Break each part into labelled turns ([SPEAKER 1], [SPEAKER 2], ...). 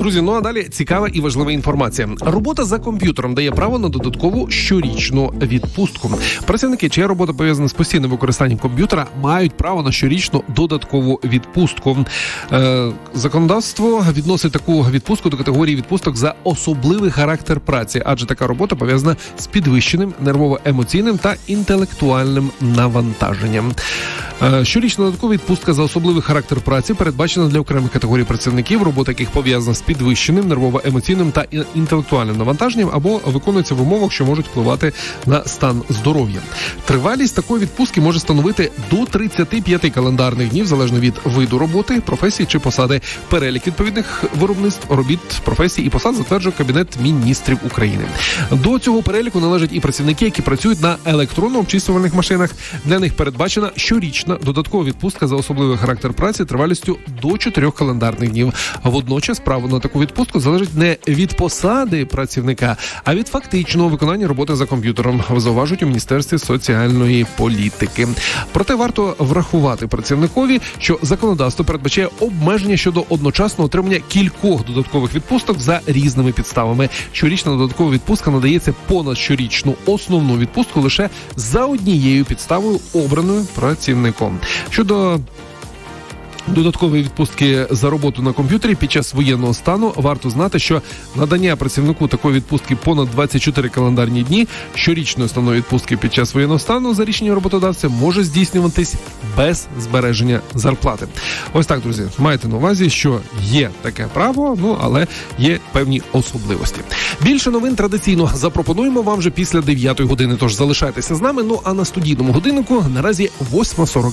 [SPEAKER 1] Друзі, ну а далі цікава і важлива інформація. Робота за комп'ютером дає право на додаткову щорічну відпустку. Працівники, чия робота пов'язана з постійним використанням комп'ютера, мають право на щорічну додаткову відпустку. Законодавство відносить таку відпустку до категорії відпусток за особливий характер праці, адже така робота пов'язана з підвищеним нервово-емоційним та інтелектуальним навантаженням. Щорічна додаткова відпустка за особливий характер праці передбачена для окремих категорій працівників, робота яких пов'язана з підвищеним нервово-емоційним та інтелектуальним навантаженням або виконується в умовах, що можуть впливати на стан здоров'я. Тривалість такої відпустки може становити до 35 календарних днів, залежно від виду роботи, професії чи посади. Перелік відповідних виробництв, робіт, професій і посад затверджує Кабінет Міністрів України. До цього переліку належать і працівники, які працюють на електронно-обчислювальних машинах. Для них передбачена щорічна додаткова відпустка за особливий характер праці тривалістю до 4 календарних днів. Водночас право на таку відпустку залежить не від посади працівника, а від фактичного виконання роботи за комп'ютером, зауважують у Міністерстві соціальної політики. Проте варто врахувати працівникові, що законодавство передбачає обмеження щодо одночасного отримання кількох додаткових відпусток за різними підставами. Щорічна додаткова відпустка надається понад щорічну основну відпустку лише за однією підставою, обраною працівником. Щодо додаткової відпустки за роботу на комп'ютері під час воєнного стану, варто знати, що надання працівнику такої відпустки понад 24 календарні дні щорічної основної відпустки під час воєнного стану за рішенням роботодавця може здійснюватись без збереження зарплати. Ось так, друзі, майте на увазі, що є таке право, але є певні особливості. Більше новин традиційно запропонуємо вам вже після 9 години, тож залишайтеся з нами, а на студійному годиннику наразі 8:42.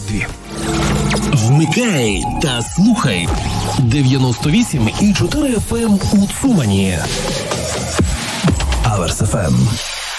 [SPEAKER 2] Вмикай та слухай 98,4 FM у Цумані. Аверс FM.